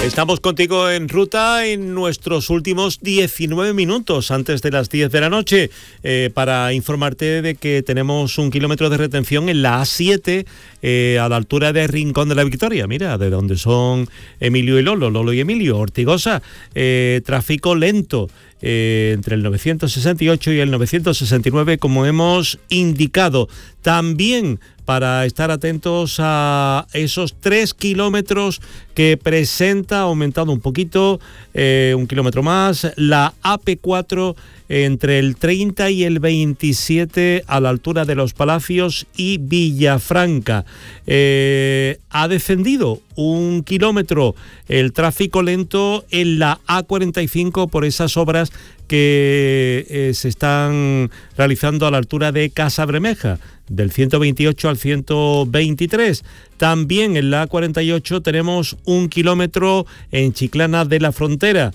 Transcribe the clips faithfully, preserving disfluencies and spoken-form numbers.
Estamos contigo en ruta en nuestros últimos diecinueve minutos antes de las diez de la noche eh, para informarte de que tenemos un kilómetro de retención en la A siete eh, a la altura de Rincón de la Victoria, mira, de donde son Emilio y Lolo, Lolo y Emilio, Ortigosa, eh, tráfico lento. Eh, entre el novecientos sesenta y ocho y el novecientos sesenta y nueve, como hemos indicado. También para estar atentos a esos tres kilómetros que presenta, aumentado un poquito, eh, un kilómetro más, la A P cuatro entre el treinta y el veintisiete a la altura de Los Palacios y Villafranca. Eh, ha descendido un kilómetro el tráfico lento en la A cuarenta y cinco por esas obras que eh, se están realizando a la altura de Casa Bermeja, del ciento veintiocho al ciento veintitrés. También en la A cuarenta y ocho tenemos un kilómetro en Chiclana de la Frontera,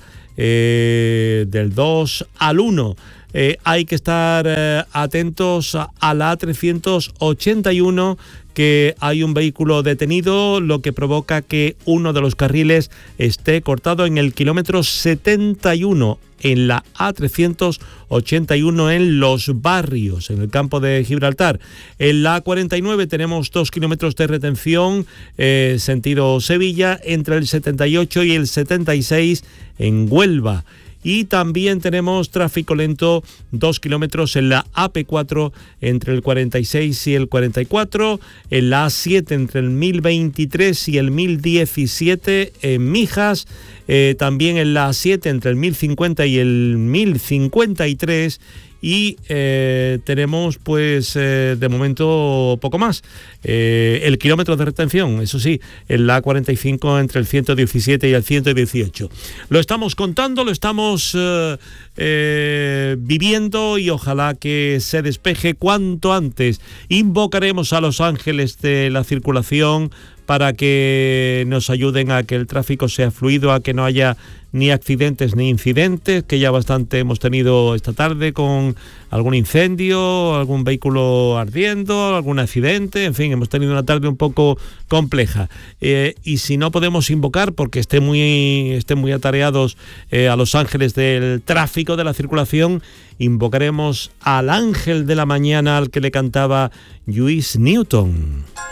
eh, del dos al uno. Eh, hay que estar eh, atentos a, a la A trescientos ochenta y uno, que hay un vehículo detenido, lo que provoca que uno de los carriles esté cortado en el kilómetro setenta y uno, en la A trescientos ochenta y uno en Los Barrios, en el campo de Gibraltar. En la A cuarenta y nueve tenemos dos kilómetros de retención, eh, sentido Sevilla, entre el setenta y ocho y el setenta y seis en Huelva. Y también tenemos tráfico lento, dos kilómetros en la A P cuatro entre el cuarenta y seis y el cuarenta y cuatro, en la A siete entre el mil veintitrés y el mil diecisiete en Mijas, eh, también en la A siete entre el mil cincuenta y el mil cincuenta y tres. Y eh, tenemos, pues, eh, de momento poco más. Eh, el kilómetro de retención, eso sí, en la A cuarenta y cinco entre el ciento diecisiete y el ciento dieciocho. Lo estamos contando, lo estamos eh, eh, viviendo y ojalá que se despeje cuanto antes. Invocaremos a los ángeles de la circulación para que nos ayuden a que el tráfico sea fluido, a que no haya ni accidentes ni incidentes, que ya bastante hemos tenido esta tarde con algún incendio, algún vehículo ardiendo, algún accidente, en fin, hemos tenido una tarde un poco compleja. Eh, y si no podemos invocar, porque estén muy, estén muy atareados eh, a los ángeles del tráfico, de la circulación, invocaremos al ángel de la mañana al que le cantaba Lewis Newton.